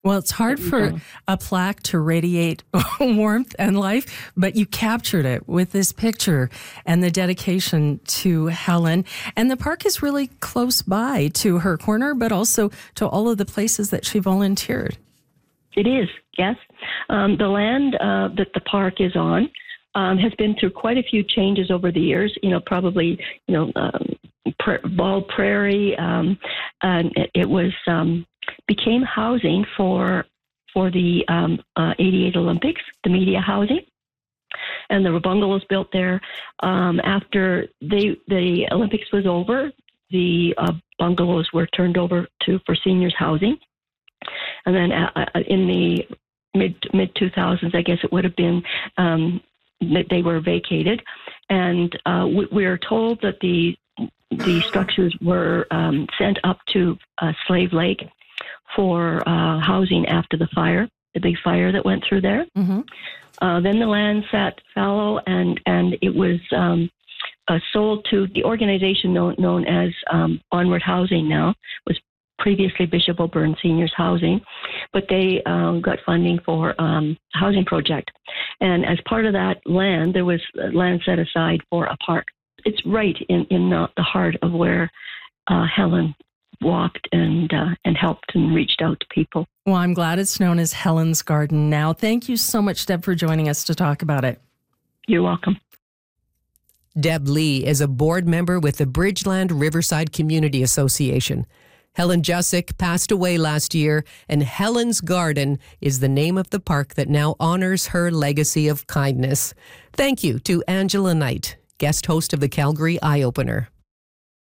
Well, it's hard for a plaque to radiate warmth and life, but you captured it with this picture and the dedication to Helen. And the park is really close by to her corner, but also to all of the places that she volunteered. It is, yes. The land that the park is on has been through quite a few changes over the years. Bald Prairie, and it was became housing for the 88 Olympics, the media housing, and there were bungalows built there. After the Olympics was over, the bungalows were turned over for seniors housing, and then in the mid 2000s, I guess it would have been. They were vacated, and we're told that the structures were sent up to Slave Lake for housing after the fire, the big fire that went through there. Mm-hmm. Then the land sat fallow, and it was sold to the organization known as Onward Housing. Now was previously Bishop O'Byrne Seniors Housing, but they got funding for housing project. And as part of that land, there was land set aside for a park. It's right in the heart of where Helen walked and helped and reached out to people. Well, I'm glad it's known as Helen's Garden now. Thank you so much, Deb, for joining us to talk about it. You're welcome. Deb Lee is a board member with the Bridgeland Riverside Community Association. Helen Jusick passed away last year, and Helen's Garden is the name of the park that now honors her legacy of kindness. Thank you to Angela Knight, guest host of the Calgary Eye Opener.